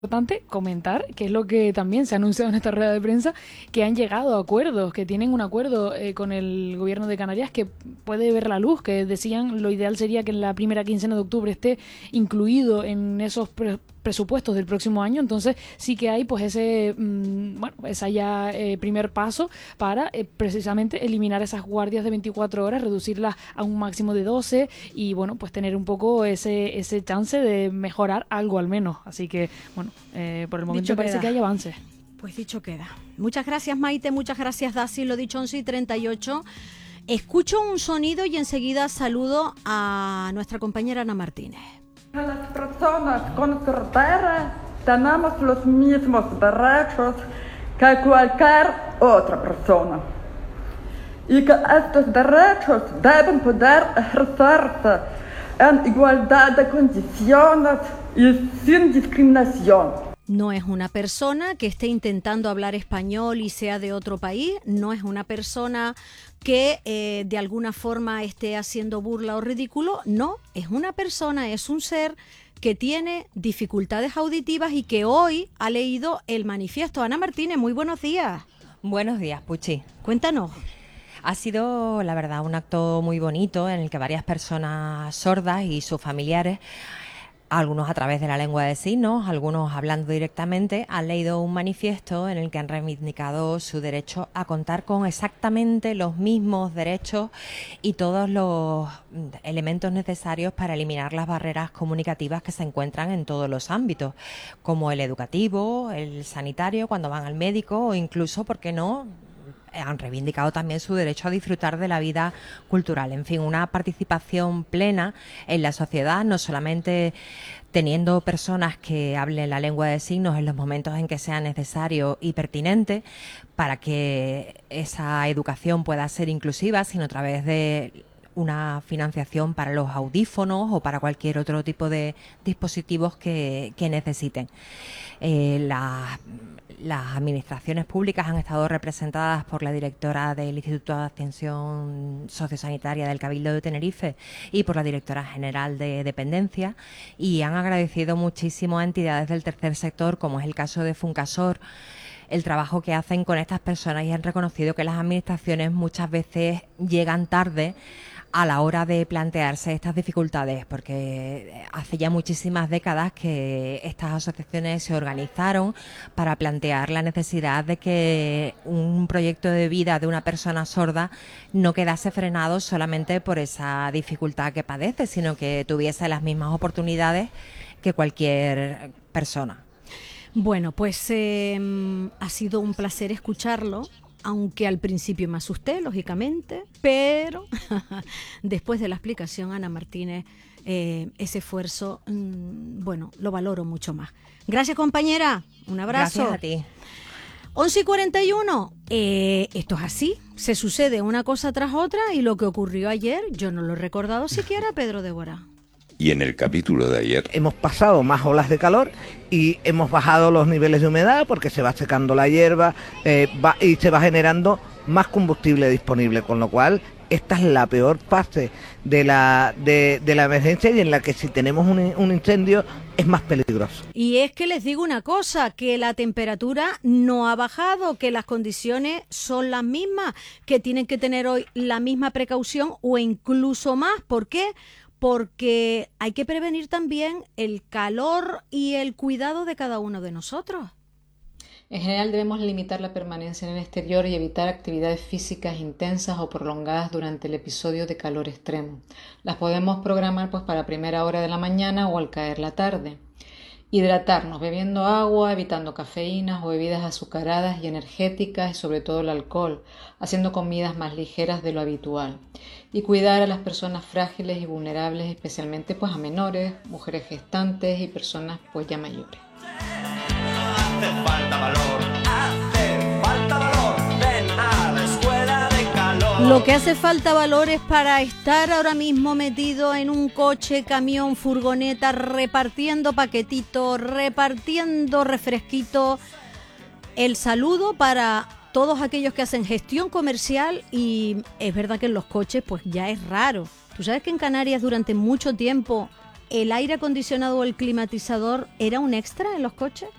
Importante comentar, que es lo que también se ha anunciado en esta rueda de prensa, que han llegado a acuerdos, que tienen un acuerdo con el gobierno de Canarias que puede ver la luz, que decían lo ideal sería que en la primera quincena de octubre esté incluido en esos presupuestos del próximo año. Entonces sí que hay pues ese esa ya primer paso para precisamente eliminar esas guardias de 24 horas, reducirlas a un máximo de 12 y bueno, pues tener un poco ese chance de mejorar algo al menos. Así que bueno, por el momento Dicho parece queda. que hay avances. Pues dicho queda. Muchas gracias, Maite, muchas gracias, Dasi. Lo dicho, 11:38. Escucho un sonido y enseguida saludo a nuestra compañera Ana Martínez. A las personas con sordera tenemos los mismos derechos que cualquier otra persona. Y que estos derechos deben poder ejercerse en igualdad de condiciones y sin discriminación. No es una persona que esté intentando hablar español y sea de otro país, no es una persona que de alguna forma esté haciendo burla o ridículo, no, es una persona, es un ser que tiene dificultades auditivas y que hoy ha leído el manifiesto. Ana Martínez, muy buenos días. Buenos días, Puchi. Cuéntanos. Ha sido, la verdad, un acto muy bonito en el que varias personas sordas y sus familiares, algunos a través de la lengua de signos, algunos hablando directamente, han leído un manifiesto en el que han reivindicado su derecho a contar con exactamente los mismos derechos y todos los elementos necesarios para eliminar las barreras comunicativas que se encuentran en todos los ámbitos, como el educativo, el sanitario, cuando van al médico o incluso, ¿por qué no?, han reivindicado también su derecho a disfrutar de la vida cultural. En fin, una participación plena en la sociedad, no solamente teniendo personas que hablen la lengua de signos en los momentos en que sea necesario y pertinente para que esa educación pueda ser inclusiva, sino a través de una financiación para los audífonos o para cualquier otro tipo de dispositivos que necesiten. Las administraciones públicas han estado representadas por la directora del Instituto de Atención Sociosanitaria del Cabildo de Tenerife y por la directora general de Dependencia, y han agradecido muchísimo a entidades del tercer sector, como es el caso de Funcasor, el trabajo que hacen con estas personas, y han reconocido que las administraciones muchas veces llegan tarde a la hora de plantearse estas dificultades, porque hace ya muchísimas décadas que estas asociaciones se organizaron para plantear la necesidad de que un proyecto de vida de una persona sorda no quedase frenado solamente por esa dificultad que padece, sino que tuviese las mismas oportunidades que cualquier persona. Bueno, pues ha sido un placer escucharlo, aunque al principio me asusté, lógicamente, pero después de la explicación, Ana Martínez, ese esfuerzo, bueno, lo valoro mucho más. Gracias, compañera. Un abrazo. Gracias a ti. 11:41. Esto es así. Se sucede una cosa tras otra y lo que ocurrió ayer, yo no lo he recordado siquiera, Pedro Débora. Y en el capítulo de ayer hemos pasado más olas de calor y hemos bajado los niveles de humedad porque se va secando la hierba y se va generando más combustible disponible, con lo cual esta es la peor fase de la emergencia y en la que si tenemos un incendio es más peligroso. Y es que les digo una cosa, que la temperatura no ha bajado, que las condiciones son las mismas, que tienen que tener hoy la misma precaución o incluso más. ¿Por qué? Porque hay que prevenir también el calor y el cuidado de cada uno de nosotros. En general debemos limitar la permanencia en el exterior y evitar actividades físicas intensas o prolongadas durante el episodio de calor extremo. Las podemos programar pues para primera hora de la mañana o al caer la tarde. Hidratarnos bebiendo agua, evitando cafeínas o bebidas azucaradas y energéticas y sobre todo el alcohol, haciendo comidas más ligeras de lo habitual. Y cuidar a las personas frágiles y vulnerables, especialmente pues a menores, mujeres gestantes y personas pues ya mayores. Hace falta valor, ven a la escuela de calor. Lo que hace falta valor es para estar ahora mismo metido en un coche, camión, furgoneta, repartiendo paquetitos, repartiendo refresquitos. El saludo para todos aquellos que hacen gestión comercial, y es verdad que en los coches pues ya es raro. Tú sabes que en Canarias durante mucho tiempo ¿el aire acondicionado o el climatizador era un extra en los coches?